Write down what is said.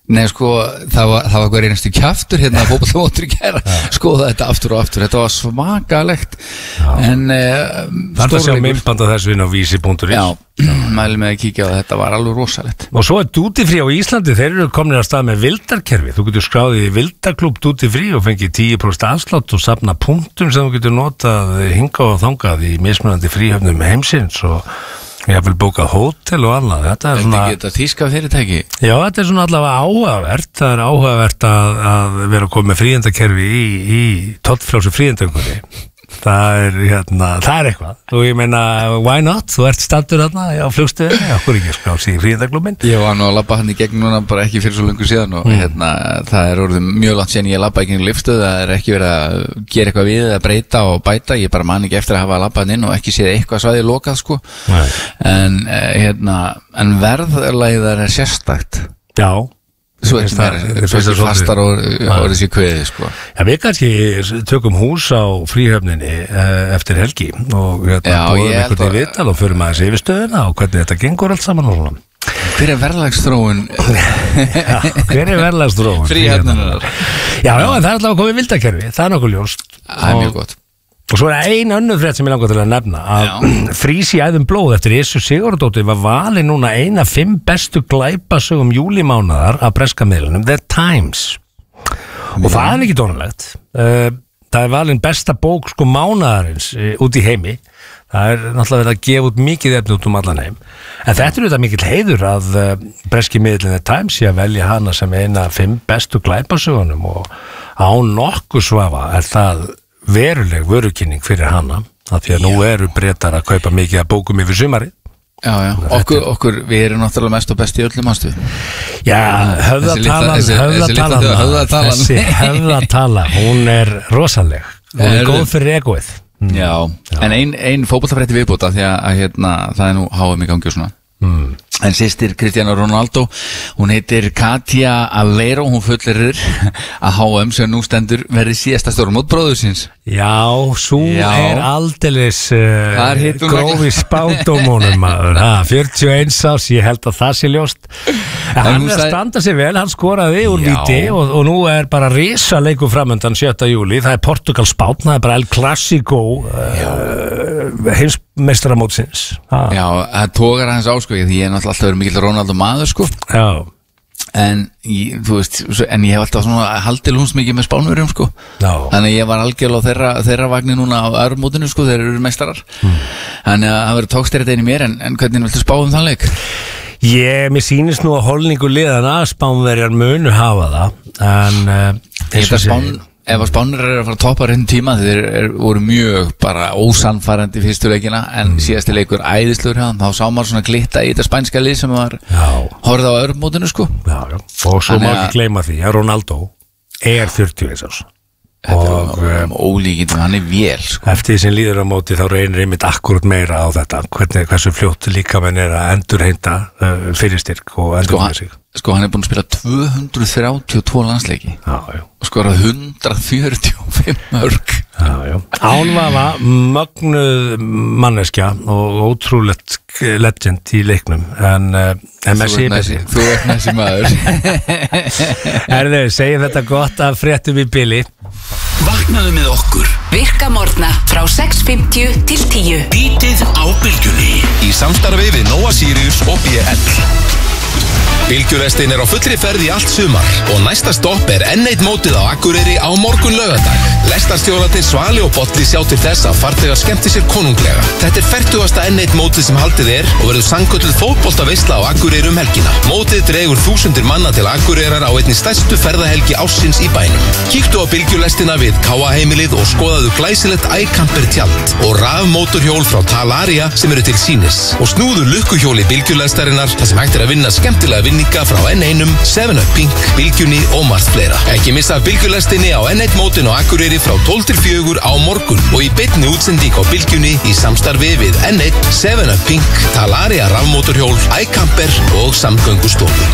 Nei, sko, það var eitthvað reynastu kjaftur hérna að fótboltamótur í gæra skoða þetta aftur og aftur, þetta var svakalegt en Það er að sjá myndband af þessu inn á vísi.is Já, mæli með að kíkja á þetta var alveg rosalegt Og svo duty free á Íslandi, þeir eru komin að stað með vildarkerfi Þú getur skráðið í vildarklúbb duty free og fengið 10% afslátt og safna punktum sem þú getur notað hingað og þangað í mismunandi fríhöfnum heimsins og ég vil bóka hótel og annað Þetta er svona Þetta þýska fyrirtæki Já, þetta er svona allavega áhugavert Það er áhugavert að vera að koma með fríhendakerfi í tollfrjálsu fríhendagöngunni Það er eitthvað og ég meina, why not? Þú ert staddur þarna á flugstöðinni okkur ekki skrási í fríhendaklúbbinn Ég var nú að labba hann í gegn núna bara ekki fyrir svo lengur síðan og það er orðið mjög langt síðan ég labba í gegn lyfstöð það er ekki verið að gera eitthvað við eða breyta og bæta, ég bara man ekki eftir að hafa labbað inn og ekki séð eitthvað svæðið lokað sko en verðlæðar er sérstakt Já Svo ekki fastar orðið sér kveði sko. Já, við kannski tökum hús á fríhöfninni eftir helgi og bóðum einhvern í viðtal og förum aðeins yfir stöðuna og hvernig þetta gengur allt saman og svona. Hver er verðlagsþróun? Hver er verðlagsþróun? Fríhöfninnar Já, en það er alltaf að koma í vildakerfi, það er nokkuð ljóst Það er mjög gott Og svo er ein önnur frétt sem ég langar til að nefna að Frís í æðum blóð eftir Esju Sigurðardóttir var valin núna eina 5 bestu glæpasögum júlímánaðar af breska miðlunum The Times og það er ekki dónalegt það er valin besta bók sko mánaðarins út í heimi það er náttúrulega verið að gefa út mikið efni út allan heim en þetta er auðvitað mikill heiður að breski miðlun The Times sé að velja hana sem eina 5 bestu glæpasögunum og á nokkuð svafa er það veruleg vörukynning fyrir hana af því að nú eru Bretar að kaupa mikið að bókum yfir sumari Já, okkur, við erum náttúrulega mest og best í öllum ástu Já, þessi höfðatala hún er rosaleg hún er góð fyrir egoið Já, en ein fótboltafrétti viðbóta því að það er nú HM í gangi og svona En systir Cristiano Ronaldo hún heitir Katia Aveiro hún fullirir að HM sem nú stendur verði síðasta stórmót bróðursins Já, svo er aldeilis grófi spádómunum maður 41 ás, ég held að það sé ljóst hann er að standa sig vel, hann skoraði úr víti og nú er bara risa leikur framöndan 7. júli, það er Portugal Spán það er bara El Clasico heimsmeistaramótsins Já, það tókar hans áskoði því ég er náttúrulega alltaf verið mikill Ronaldo maður sko Já En þú veist, en ég hef alltaf svona haldið lúns mikið með Spánverjum sko Þannig að ég var algjörlega á þeirra vagni núna á Örmótinu sko, þeir eru meistarar Þannig að það verið tókstæri þetta mér en hvernig viltu spá þann leik? Mér sýnist nú að holningu liðana að Spánverjar munu hafa það en Ef að Spánur eru að fara að toppa reyndu tíma þeir voru mjög bara ósannfærandi fyrstu leikina en síðasti leikur æðislegur hjá þá sá maður svona glitta í þetta spænska lið sem var horfið á Örmótinu sko og svo má ekki gleyma því að Ronaldo er 41 árs og ólíkindum, hann er vel sko. Eftir því sem líður á móti þá reynir einmitt akkurat meira á þetta hversu fljótt líka menn er að endurheimta fyrirstyrk og endurheimta sig Sko hann er búin að spila 232 landsleiki og skorað 145 mörg Ánvafa mögnuð manneskja og ótrúlegt legend í leiknum en Messi Þú ert Messi maður Herðu, segjum þetta gott að fréttum í bili Vaknaðu með okkur Virka morgna frá 6:50 til 10 Bítið á bylgjunni í samstarfi við Nóa Sirius og BL Bylgjulestin er á fullri ferð í allt sumar og næsta stopp er N1 mótið á Akureyri á morgun laugardag. Lestarstjórarnir Svali og Bolli sjá til þess að farþegar skemmti sér konunglega. Þetta er 40. N1 mótið sem haldið er og verður sannkölluð fótboltaveisla á Akureyri helgina. Mótið dregur þúsundir manna til Akureyrar á einni stærstu ferðahelgi ársins í bænum. Kíktu á bylgjulestina við Káa heimilið og skoðaðu glæsilegt iCamper tjald og rafmótorhjól frá Talaria sem eru til sýnis. Og snúðu lukkuhjóli bylgjulestarinnar þar sem hægt er að vinna skemmtilega vinninga frá N1, 7up Pink, Bylgjunni og margt fleira. Ekki missa bylgjulestinni á N1 mótin á Akureyri frá 12 til 4 á morgun og í beinni útsending á Bylgjunni í samstarfi við N1, 7up Pink, Talaria rafmótorhjól, iCamper og samgöngustofu.